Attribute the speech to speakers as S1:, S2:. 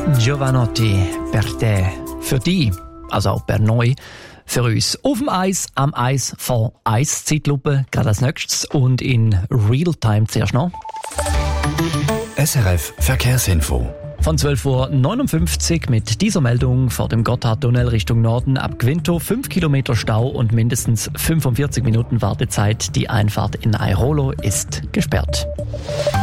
S1: Giovanotti, per te, für die, also auch per noi, für uns. Auf dem Eis, am Eis von Eiszeitlupe, gerade als nächstes und in Realtime zuerst noch.
S2: SRF Verkehrsinfo.
S1: Von 12.59 Uhr mit dieser Meldung vor dem Gotthardtunnel Richtung Norden ab Gvinto 5 Kilometer Stau und mindestens 45 Minuten Wartezeit. Die Einfahrt in Airolo ist gesperrt.